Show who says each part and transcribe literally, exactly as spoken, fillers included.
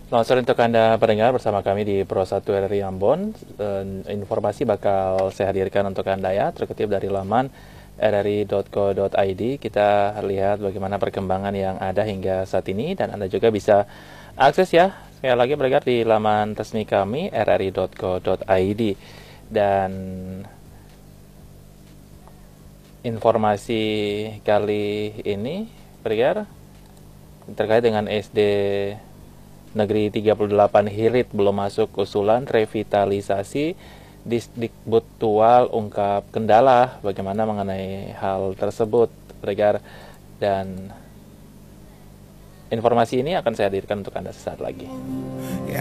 Speaker 1: Selamat sore untuk Anda pendengar, bersama kami di Pro satu R R I Ambon. Informasi bakal saya hadirkan untuk Anda ya, terkutip dari laman r r i dot co dot i d. Kita lihat bagaimana perkembangan yang ada hingga saat ini, dan Anda juga bisa akses ya, sekali lagi pendengar, di laman resmi kami r r i dot co dot i d. Dan informasi kali ini pendengar terkait dengan S D Negeri tiga puluh delapan Hirit belum masuk usulan revitalisasi. Disdikbudtual ungkap kendala bagaimana mengenai hal tersebut, pendengar. Dan informasi ini akan saya hadirkan untuk Anda sesaat lagi.